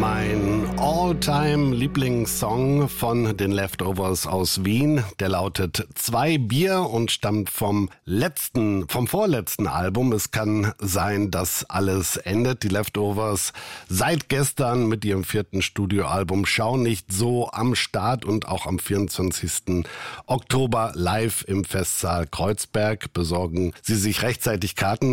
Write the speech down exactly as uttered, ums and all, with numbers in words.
Mein All-Time-Lieblingssong von den Leftovers aus Wien, der lautet Zwei Bier und stammt vom letzten, vom vorletzten Album. Es kann sein, dass alles endet. Die Leftovers seit gestern mit ihrem vierten Studioalbum Schau nicht so am Start und auch am vierundzwanzigsten Oktober live im Festsaal Kreuzberg. Besorgen Sie sich rechtzeitig Karten.